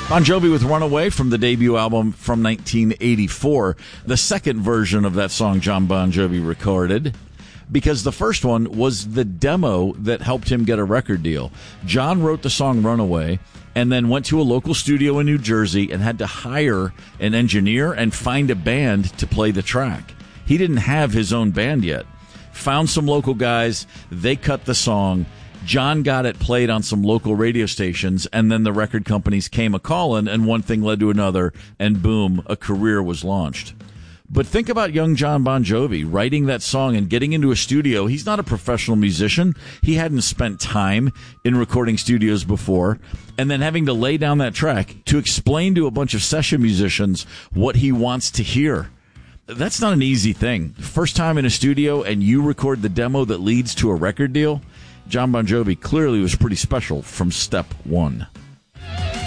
Bon Jovi with Runaway from the debut album from 1984. The second version of that song John Bon Jovi recorded, because the first one was the demo that helped him get a record deal. John wrote the song Runaway and then went to a local studio in New Jersey and had to hire an engineer and find a band to play the track. He didn't have his own band yet. Found some local guys. They cut the song. John got it played on some local radio stations, and then the record companies came a-calling, and one thing led to another, and boom, a career was launched. But think about young John Bon Jovi writing that song and getting into a studio. He's not a professional musician. He hadn't spent time in recording studios before, and then having to lay down that track to explain to a bunch of session musicians what he wants to hear. That's not an easy thing. First time in a studio, and you record the demo that leads to a record deal. John Bon Jovi clearly was pretty special from step one.